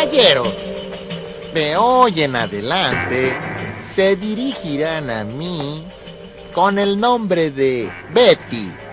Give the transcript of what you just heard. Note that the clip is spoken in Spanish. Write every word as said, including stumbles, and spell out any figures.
Caballeros, de hoy en adelante se dirigirán a mí con el nombre de Betty.